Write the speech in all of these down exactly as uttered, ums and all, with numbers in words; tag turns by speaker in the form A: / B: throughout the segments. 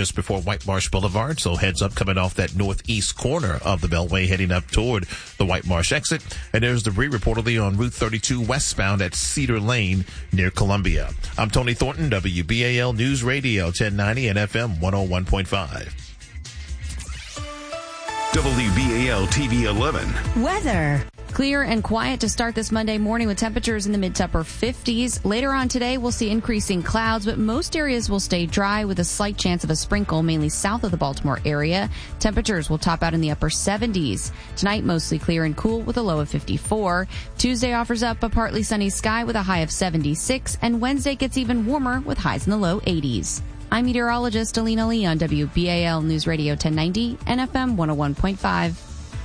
A: just before White Marsh Boulevard, so heads up coming off that northeast corner of the Beltway heading up toward the White Marsh exit. And there's debris reportedly on Route thirty-two westbound at Cedar Lane near Columbia. I'm Tony Thornton, W B A L News Radio ten ninety and F M one oh one point five.
B: W B A L T V eleven.
C: Weather. Clear and quiet to start this Monday morning with temperatures in the mid to upper fifties. Later on today, we'll see increasing clouds, but most areas will stay dry with a slight chance of a sprinkle, mainly south of the Baltimore area. Temperatures will top out in the upper seventies. Tonight, mostly clear and cool with a low of fifty-four. Tuesday offers up a partly sunny sky with a high of seventy-six, and Wednesday gets even warmer with highs in the low eighties. I'm meteorologist Alina Lee on W B A L News Radio ten ninety and F M one oh one point five.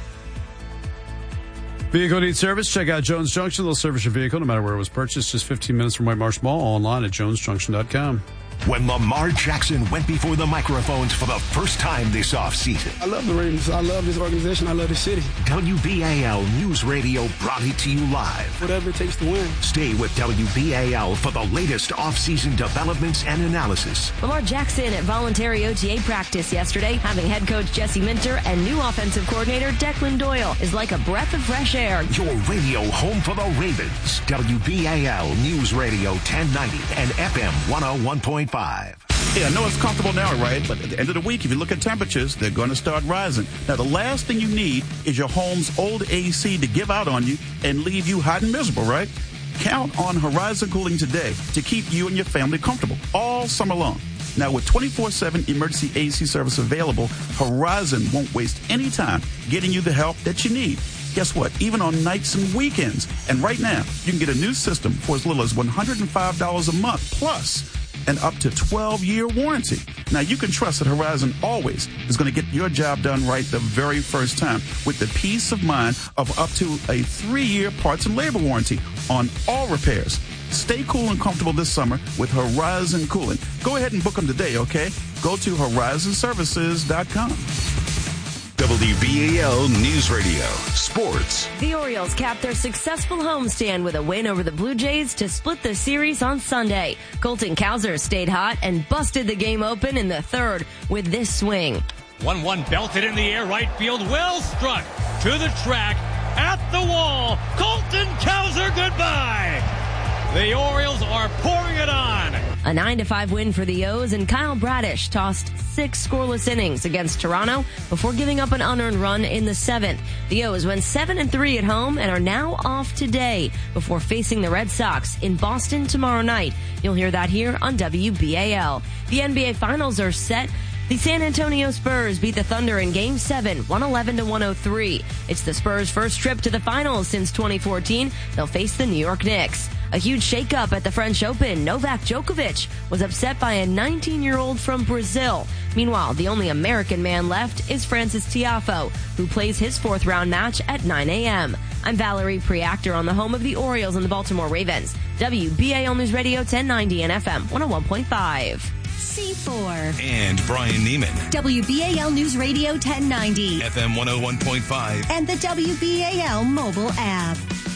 D: Vehicle needs service? Check out Jones Junction. They'll service your vehicle no matter where it was purchased. Just fifteen minutes from White Marsh Mall. Online at jones junction dot com.
B: When Lamar Jackson went before the microphones for the first time this offseason.
E: I love the Ravens. I love this organization. I love the city.
B: W B A L News Radio brought it to you live.
E: Whatever it takes to win.
B: Stay with W B A L for the latest offseason developments and analysis.
F: Lamar Jackson at voluntary O T A practice yesterday, having head coach Jesse Minter and new offensive coordinator Declan Doyle is like a breath of fresh air.
B: Your radio home for the Ravens. W B A L News Radio ten ninety and F M one oh one point five.
G: Yeah, I know it's comfortable now, right? But at the end of the week, if you look at temperatures, they're going to start rising. Now, the last thing you need is your home's old A C to give out on you and leave you hot and miserable, right? Count on Horizon Cooling today to keep you and your family comfortable all summer long. Now, with twenty-four seven emergency A C service available, Horizon won't waste any time getting you the help that you need. Guess what? Even on nights and weekends. And right now, you can get a new system for as little as one hundred five dollars a month, plus an up to twelve-year warranty. Now, you can trust that Horizon always is going to get your job done right the very first time with the peace of mind of up to a three-year parts and labor warranty on all repairs. Stay cool and comfortable this summer with Horizon Cooling. Go ahead and book them today, okay? Go to horizon services dot com.
B: W B A L News Radio Sports.
F: The Orioles capped their successful homestand with a win over the Blue Jays to split the series on Sunday. Colton Cowser stayed hot and busted the game open in the third with this swing.
H: one one belted in the air, right field, well struck to the track, at the wall. Colton Cowser, goodbye. The Orioles are pouring it on.
F: A nine to five win for the O's, and Kyle Bradish tossed six scoreless innings against Toronto before giving up an unearned run in the seventh. The O's went seven and three at home and are now off today before facing the Red Sox in Boston tomorrow night. You'll hear that here on W B A L. The N B A Finals are set. The San Antonio Spurs beat the Thunder in Game seven, one eleven to one oh three. It's the Spurs' first trip to the finals since twenty fourteen. They'll face the New York Knicks. A huge shakeup at the French Open. Novak Djokovic was upset by a nineteen-year-old from Brazil. Meanwhile, the only American man left is Francis Tiafoe, who plays his fourth-round match at nine a.m. I'm Valerie Preactor on the home of the Orioles and the Baltimore Ravens. W B A L News Radio ten ninety and F M one oh one point five.
I: C four.
B: And Brian Neiman.
I: W B A L News Radio ten ninety.
B: F M one oh one point five.
I: And the W B A L mobile app.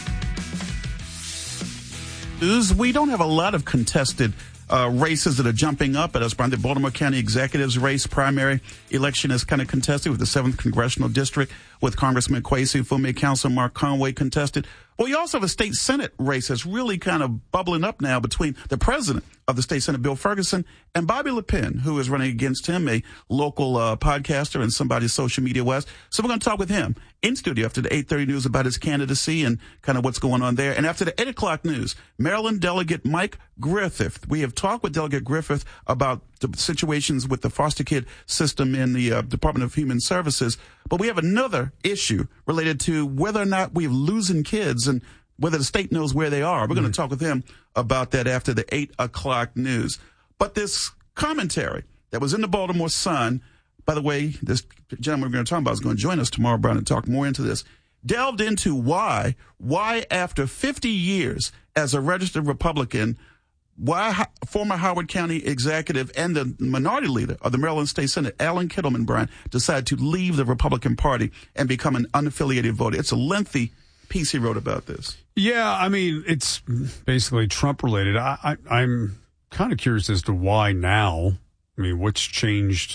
G: We don't have a lot of contested uh, races that are jumping up at us, Brian. The Baltimore County Executives race primary election is kind of contested with the seventh Congressional District with Congressman Kwesi Fume, Councilor Mark Conway contested. Well, you also have a state Senate race that's really kind of bubbling up now between the president of the state Senate, Bill Ferguson, and Bobby LePen, who is running against him, a local uh, podcaster and somebody's social media west. So we're going to talk with him in studio after the eight thirty news about his candidacy and kind of what's going on there. And after the eight o'clock news, Maryland Delegate Mike Griffith. We have talked with Delegate Griffith about the situations with the foster kid system in the uh, Department of Human Services. But we have another issue related to whether or not we're losing kids and whether the state knows where they are. We're mm-hmm. going to talk with him about that after the eight o'clock news. But this commentary that was in the Baltimore Sun, by the way, this gentleman we're going to talk about is going to join us tomorrow, Brian, and talk more into this, delved into why, why after fifty years as a registered Republican, why former Howard County executive and the minority leader of the Maryland State Senate, Alan Kittleman, Brian, decided to leave the Republican Party and become an unaffiliated voter. It's a lengthy piece he wrote about this.
D: Yeah, I mean, it's basically Trump related. I, I, I'm kind of curious as to why now. I mean, what's changed